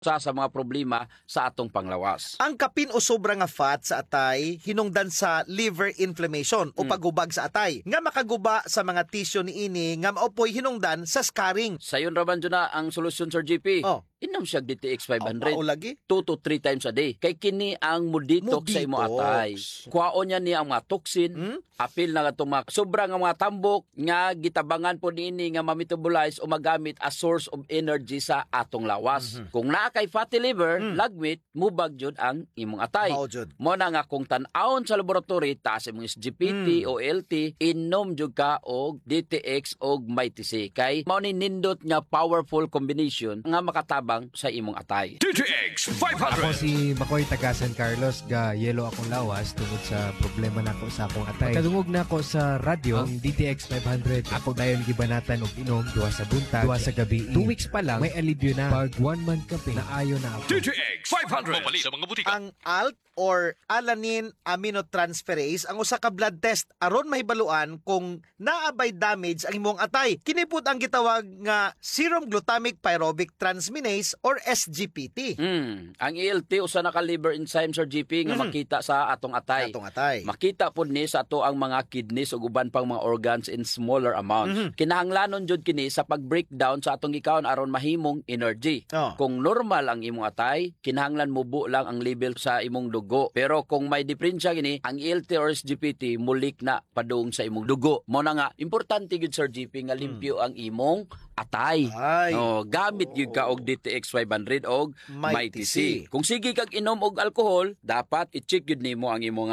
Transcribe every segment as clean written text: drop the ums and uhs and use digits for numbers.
sa mga problema sa atong panglawas. Ang kapin o sobra nga fat sa atay hinungdan sa liver inflammation o paghubag sa atay nga makaguba sa mga tissue niini nga maopoy hinungdan sa scarring. Sayon raman dyan na ang solusyon, Sir GP. Oh. Inom siya DTX 500. Lagi? 2 to 3 times a day. Kay kini ang mudetox sa imo atay. Kuhaon niya niya ang mga toxin, apil na itong mga sobrang mga tambok nga gitabangan po niini nga ma-metabolize o magamit as source of energy sa atong lawas. Kung naa kay fatty liver, lagmit, mubag jud ang imong atay. Mo na nga kung tan-awon sa laboratory, taas imong SGPT o LT, inom jud ka og DTX og MyTC. Kay mao ni nindot nga powerful combination nga makatabang sa imong atay. DTX 500. Ako si Makoy taga San Carlos, ga yelo akong lawas tungod sa problema nako sa akong atay. Kadungog na ako sa radyo ang DTX 500. Ako dayon gibanatan og inom duha sa buntag, duha sa gabi. 2 weeks pa lang may alibyo na. Pag 1 month kape na ayo na ako. DTX 500. Mabali sa mga butika. Ang ALT or alanine aminotransferase ang usa ka blood test aron mahibaluan kung naabay damage ang imong atay. Kini pud ang gitawag nga serum glutamic pyruvic transminase or SGPT. Ang ELT usa na ka liver enzyme, Sir GP, nga makita sa atong atay. Makita pud ni sa ato ang mga kidneys ug uban pang mga organs in smaller amounts. Kinahanglanon jud kini sa pag-breakdown sa atong gikaon aron mahimong energy. Kung normal ang imong atay, kinahanglan mubo lang ang level sa imong dugo. Pero kung may diferensya gini, ang ELT or SGPT mulik na padung sa imong dugo. Mo na nga importante gyud, Sir GP, nga limpyo ang imong atay. Gamit gyud ka og DTX 500 og MyTC. Kung sige kag inom og alcohol, dapat i-check gyud nimo ang imong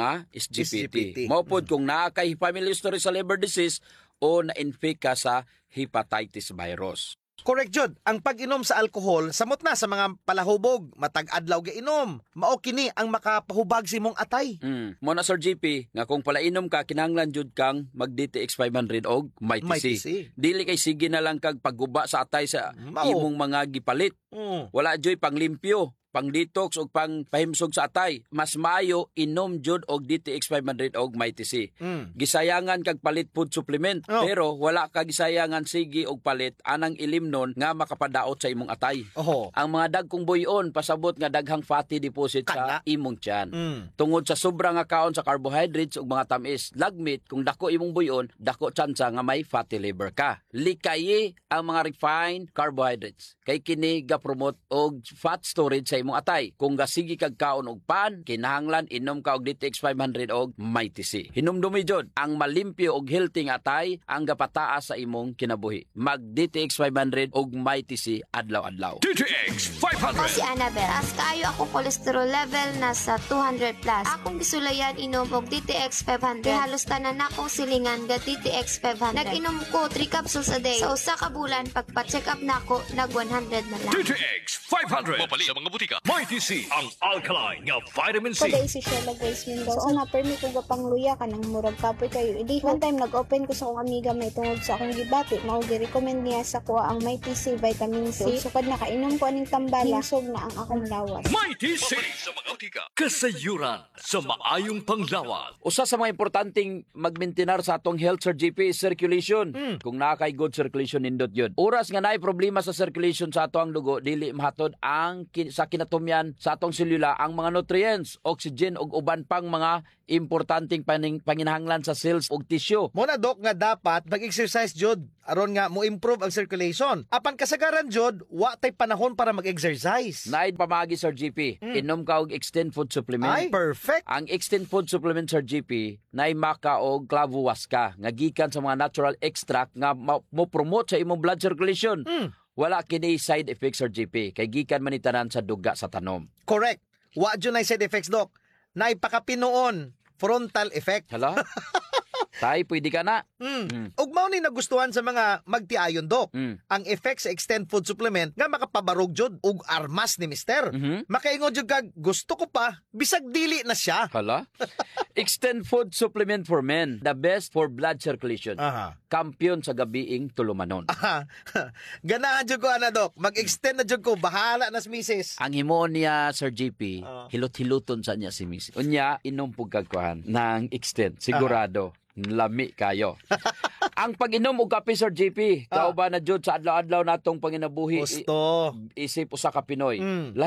SGPT. Mao pod kung naa kay family history sa liver disease o na-infect ka sa hepatitis virus. Correct, Jud. Ang pag-inom sa alcohol, samot na sa mga palahubog, matag adlaw ga inom. Mao kini ang makapahubag sa imong atay. Mo na, Sir GP, nga kung palainom ka, kinahanglan jud kang mag DTX 500 og MyTC. Dili kay sige na lang kag pagguba sa atay sa imong mga gipalit. Wala joy panglimpyo, pang detox o pang pahimsog sa atay. Mas maayo inom jud og DTX 500 og MyTC. Gisayangan kag palit food supplement, pero wala ka gisayangan sige og palit anang ilimnon nga makapadaot sa imong atay. Ang mga dagkong buyon pasabot nga daghang fatty deposit sa imong tiyan. Tungod sa sobra nga kaon sa carbohydrates ug mga tamis, lagmit kung dako imong buyon, dako tsansa nga may fatty liver ka. Likayi ang mga refined carbohydrates. Kay kini ga-promote og fat storage sa imong atay. Kung gasigi kag kaon og pan, kinahanglan inom ka og DTX 500 og MyTC. Hinumdumi jud ang malimpyo og healthy nga atay ang gapataas sa imong kinabuhi. Mag DTX 500 og MyTC adlaw-adlaw. DTX 500. Ako si Annabel. As kaayo ako cholesterol level nasa 200 plus. Akong gisulayan inom og DTX 500. Halos tanan akong silingan ga DTX 500. Nag-inom ko 3 capsules a day. Sa usa ka bulan pagpa-check up nako nag 100 na lang. DTX 500. Mabali sa mga butika. MyTC, ang alkaline nga vitamin C. Kada isi siya mag-voice mindaw. So, na-permit ko gapangluya ka ng murag kapoy kayo. Hindi, one time nag-open ko sa akong amiga may tungod sa akong gibati. Mao-recommend niya sa kuha ang MyTC vitamin C. Sukad nakainom ko aning tambala. Hinsog na ang akong lawas. MyTC sa mga butika. Kasayuran sa maayong panglawas. Usa sa mga importanteng magmaintenar sa atong health, Sir GP, is circulation. Kung naa kay good circulation, nindot yun. Oras nga naay problema sa circulation sa atong dugo, dili mahatod ang sa kinatumyan sa atong selula ang mga nutrients, oxygen ug uban pang mga importanteng panginahanglan sa cells ug tissue. Mo na, Dok, nga dapat mag-exercise jud aron nga mo improve ang circulation. Apan kasagaran jud, wa tay panahon para mag-exercise. Naay pamagi, Sir GP, inom ka og extend food supplement. Ay, perfect. Ang extend food supplement, Sir GP, naay maka og clavuasca nga gikan sa mga natural extract nga mo promote sa imong blood circulation. Wala kini side effects, Sir GP, kay gikan man itanan sa duga sa tanom. Correct. Wa jud nay side effects, Dok. Nay pakapinoon, frontal effect. Hala? Tay, pwede ka na. Ug mao ni nagustuhan sa mga magtiayon, Dok. Ang effect sa extend food supplement nga makapabarog jud ug armas ni Mister. Makaingon jud kag gusto ko pa bisag dili na siya. Hala? Extend food supplement for men, the best for blood circulation. Kampiyon sa gabiing tulumanon. Ganahan jud ko ana, Dok. Mag-extend na jud ko, bahala na si Mrs. Ang himo niya, Sir JP, hilot-hiluton sa niya si Mrs. Unya, inom pug kagkuhan ng extend, sigurado. Lami kayo. Ang pag-inom og kape, Sir JP, kauban na jud sa adlaw-adlaw natong panginabuhi. Gusto. Isip usa ka Pinoy.